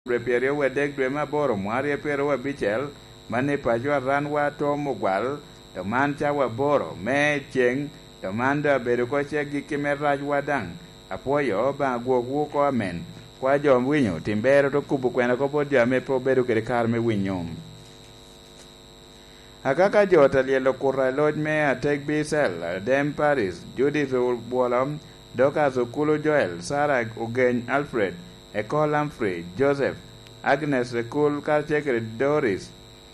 Reperio wedek dwe maboro mwarie pero wabichel mane pajwa ran wa to mogwal to man cha waboro me cheng to man da bedo ko che gi kimeraj wadang apoyo ba gwogu ko amen kwa jom winyo timbero to kubu kwena ko podia me po bedo kede kar me winyom akaka jota lielo kurra loj me atek bisel dem Paris Judith Bolam Doka Zokulu Joel Sarah Ogen Alfred Ecole Humphrey Joseph Agnes Ekul Karchekre Doris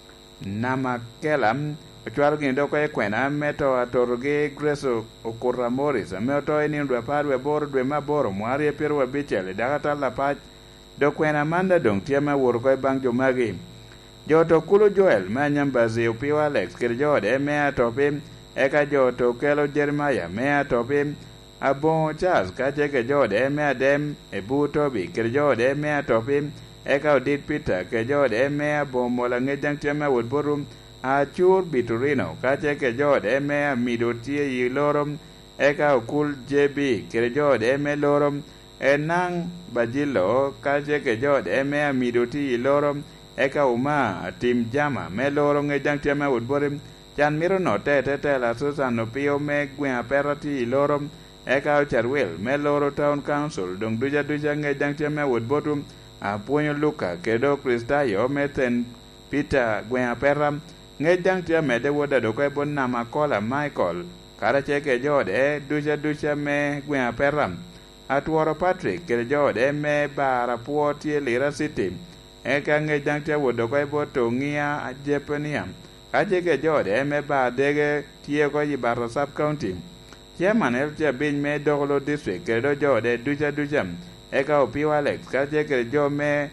Namakelam Ochwaro gini doko ekwena meto atoroge Grace Okurra Morris meto eni ndwe parwe boro dwe maboro mwari epiro wabichele dakata lapach dokwena manda dong tiama wuro koe bang jomagi joto Kulu Joel manyambazi upiwa Alex kiri jode mea topim eka joto Kelo Jeremiah mea topim Abon Charles kacheke jode mea dem Ebu Tobi kiri jode mea topim eka Odit Peter ke jode mea bomola ngejang tiama wudborum Achur Biturino kacheke jode mea midotie yilorom eka Okul JB kiri jode me lorom Enang Bajilo kacheke jode mea midoti yilorom eka Uma Tim Jama me loro ngejang tiama wudborum Chan miro no te la Susan Opio me gwen aperati yilorom eka Charwell me loro town council dong duja ngejang tiama wudbotum Apuonyo Luka kedo Kristayo meten Peter gwen aperam ngejang tiama de woda do koe bon nama kola Michael karacheke jode duja me gwen aperam Atuoro Patrick kede jode me bara puotie Lira City eka ngejang tiama wodo koe boto ngia Jepaniam kacheke jode me ba dege tie ko Yibaro sub county chairman eltia bin me Dogolo district kedo jode duja eka Opio Alex kacheke jo me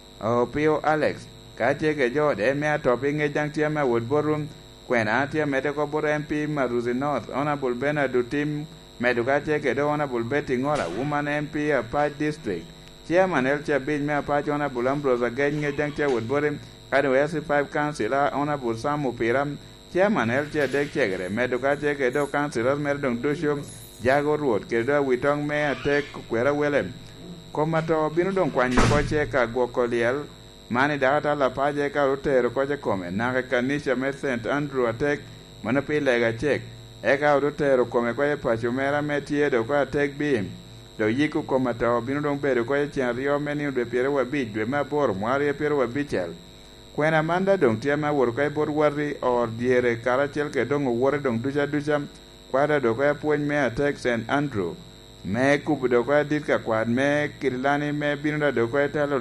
Opio Alex kacheke jode me atopi ngejang tiama woodborum kwena tiama de ko bor MP Maruzi North Honorable Bernard Dutim medu kacheke do Honorable Betty Ngola woman MP Apach district chairman eltia bin me Apach Honorable Ambrose Ageny ngejang tiama woodborum kado SC5 councilor Honorable Sam Upiram chairman eltia dek chegre medu kacheke do councilor merdong dushum Jago Road kedo witong me atek kwera welem komato binu dong kwanyi koche ka gwoko liel mani dakata la paje ka utero koche kome nake kanisha me St. Andrew atek manapi lega chek eka utero kome koche pachumera me tiedo kwa atek bim do yiku komato binu dong bedo koche chen rio meni udwe piere wabij dwe mabor mwari piere wabichel kwena manda dong tiama wur koche bor wari or diere karachel ke dong uwore dong duja kwada do koche puony me atek St. Andrew me kubu do ko ditka kwad me kirlani me binu do ko talo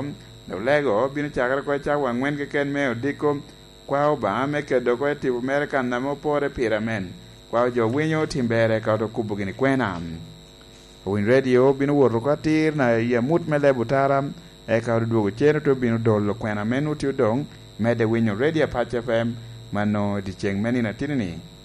lego binu chakra ko chawa ngwen ke ken me odiko kwa oba me ke do ko tibu American na mo pore piramen kwa jo winyo timbere ka to kubu gini kwena win radio binu woro ko tir na ya mut me le butaram e ka do cheno to binu dolo kwena menu ti dong me de winyo radio Patch FM mano di cheng meni na tinini